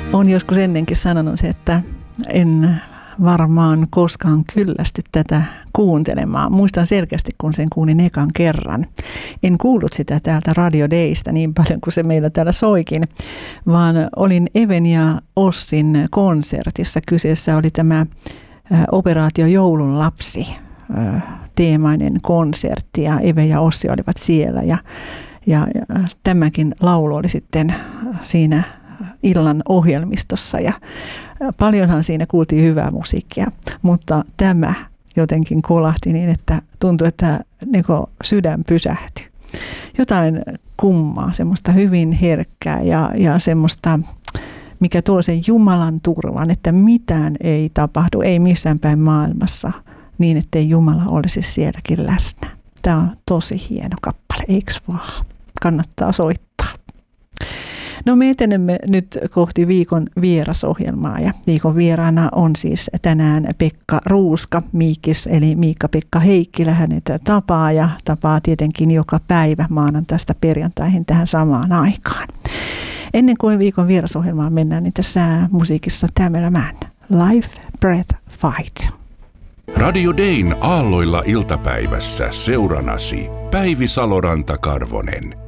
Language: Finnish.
Olen joskus ennenkin sanonut, että en varmaan koskaan kyllästy tätä kuuntelemaan. Muistan selkeästi, kun sen kuulin ekan kerran. En kuullut sitä täältä Radio Daystä niin paljon kuin se meillä täällä soikin, vaan olin Even ja Ossin konsertissa. Kyseessä oli tämä Operaatio Joulun lapsi teemainen konsertti ja Eve ja Ossi olivat siellä ja tämäkin laulu oli sitten siinä illan ohjelmistossa ja paljonhan siinä kuultiin hyvää musiikkia, mutta tämä jotenkin kolahti niin, että tuntui, että sydän pysähtyi. Jotain kummaa, semmoista hyvin herkkää ja semmoista, mikä tuo sen Jumalan turvan, että mitään ei tapahdu, ei missään päin maailmassa niin, ettei Jumala olisi sielläkin läsnä. Tämä on tosi hieno kappale, eiks vaan? Kannattaa soittaa. No me etenemme nyt kohti viikon vierasohjelmaa ja viikon vieraana on siis tänään Pekka Ruuska, Miikis eli Miikka-Pekka Heikkilä. Hänet tapaa tietenkin joka päivä maanantaista perjantaihin tähän samaan aikaan. Ennen kuin viikon vierasohjelmaan mennään, niin tässä musiikissa Tamela Mann, Life, Breath, Fight. Radio Dayn aalloilla iltapäivässä seuranasi Päivi Saloranta-Karvonen.